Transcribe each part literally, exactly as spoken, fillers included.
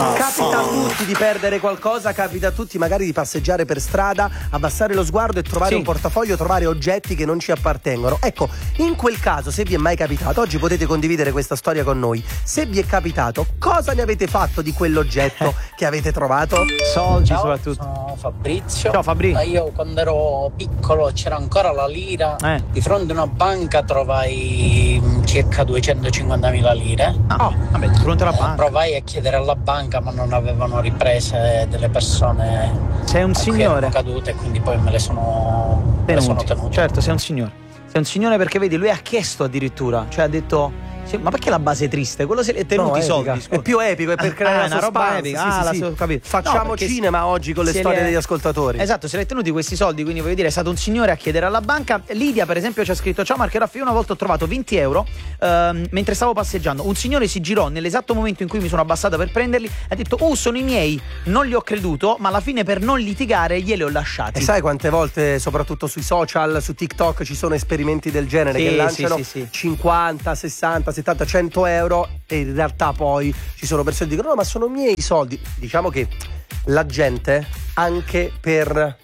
Ma capita a oh. tutti di perdere qualcosa, capita a tutti magari di passeggiare per strada, abbassare lo sguardo e trovare Sì. un portafoglio, trovare oggetti che non ci appartengono. Ecco, in quel caso, se vi è mai capitato, oggi potete condividere questa storia con noi. Se vi è capitato, cosa ne avete fatto di quell'oggetto che avete trovato? Soldi Ciao, soprattutto. sono Fabrizio. Ciao Fabri. Ma io quando ero piccolo c'era ancora la lira, Eh. di fronte a una banca trovai mm, circa duecentocinquantamila lire. Ah, oh, vabbè, di fronte alla Eh, banca. provai a chiedere alla banca, ma non avevano riprese delle persone Sei un a cui signore. erano cadute, e quindi poi me le sono me le sono Tenuti. tenute. Certo, sei un signore. Sei un signore perché vedi, lui ha chiesto addirittura, cioè ha detto sì, ma perché la base è triste? Quello se li è tenuti i No, soldi. epica. scusa. È più epico, è per Ah, creare ah, la una roba suspense. epica. Sì, Ah, sì, la sì. so- capito. Facciamo No, perché cinema oggi con le se storie li è- degli ascoltatori. Esatto, se li è tenuti questi soldi, quindi voglio dire, è stato un signore a chiedere alla banca. Lidia, per esempio, ci ha scritto: ciao Marco e Raffi, io una volta ho trovato venti euro ehm, mentre stavo passeggiando. Un signore si girò nell'esatto momento in cui mi sono abbassato per prenderli e ha detto: uh, sono i miei. Non gli ho creduto, ma alla fine, per non litigare, glieli ho lasciati. E sai quante volte, soprattutto sui social, su TikTok, ci sono esperimenti del genere Sì, che lanciano sì, sì, sì. cinquanta, sessanta, settanta, cento euro e in realtà poi ci sono persone che dicono no, ma sono miei soldi. Diciamo che la gente anche per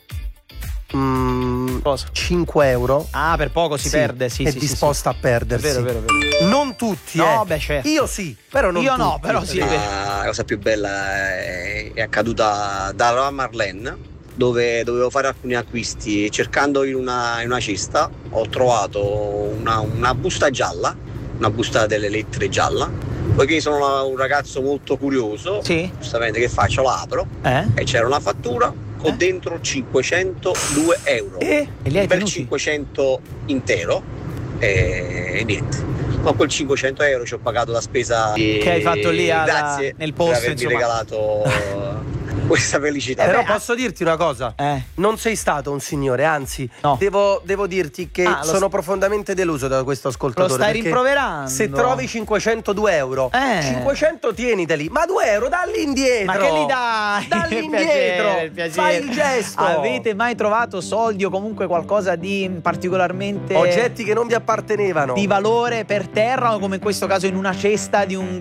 mm, Cosa? cinque euro Ah, per poco si sì, perde, sì, è sì, sì, disposta sì. a perdersi. Vero, vero, vero. Non tutti, No, eh. beh, certo. Io sì, però non Io tutti. no, però sì, è vero. La cosa più bella è, è accaduta da Marlene, dove dovevo fare alcuni acquisti. Cercando in una, in una cesta ho trovato una, una busta gialla, una busta delle lettere gialla. Poiché sono un ragazzo molto curioso, Sì. giustamente che faccio? La apro Eh? e c'era una fattura con Eh? dentro cinquecentodue euro. E? E li hai per tenuti? cinquecento intero e, e niente. Con quel cinquecento euro ci ho pagato la spesa Che hai fatto lì alla- grazie nel posto, per avermi insomma. regalato questa felicità. Però beh, posso dirti una cosa? Eh. Non sei stato un signore, anzi, No. devo, devo dirti che Ah, lo sono st- profondamente deluso da questo ascoltatore. Lo stai perché rimproverando. Se trovi cinquecentodue euro, Eh. cinquecento tieniteli, ma due euro dalli indietro. Ma che li dai? Dalli Il indietro. piacere, il piacere. Fai il gesto. Avete mai trovato soldi o comunque qualcosa di particolarmente Oggetti che non vi appartenevano. di valore per terra, o come in questo caso in una cesta di un